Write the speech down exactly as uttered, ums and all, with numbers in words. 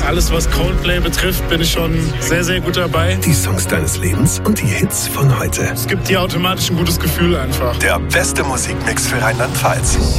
alles, was Coldplay betrifft, bin ich schon sehr, sehr gut dabei. Die Songs deines Lebens und die Hits von heute. Es gibt dir automatisch ein gutes Gefühl einfach. Der beste Musikmix für Rheinland-Pfalz.